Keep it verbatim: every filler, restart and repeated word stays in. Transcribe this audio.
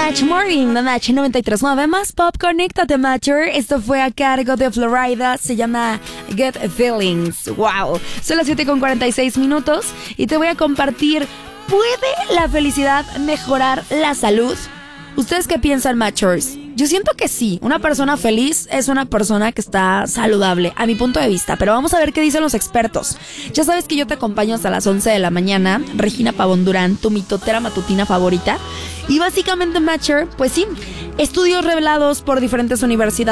Match Morning, The Match noventa y tres punto nueve más Pop. Conéctate, Matcher. Esto fue a cargo de Florida. Se llama Get Feelings. Wow. Son las siete con cuarenta y seis minutos y te voy a compartir: ¿puede la felicidad mejorar la salud? ¿Ustedes qué piensan, Matchers? Yo siento que sí. Una persona feliz es una persona que está saludable, a mi punto de vista. Pero vamos a ver qué dicen los expertos. Ya sabes que yo te acompaño hasta las once de la mañana. Regina Pavón Durán, tu mitotera matutina favorita. Y básicamente, Matcher, pues sí, estudios revelados por diferentes universidades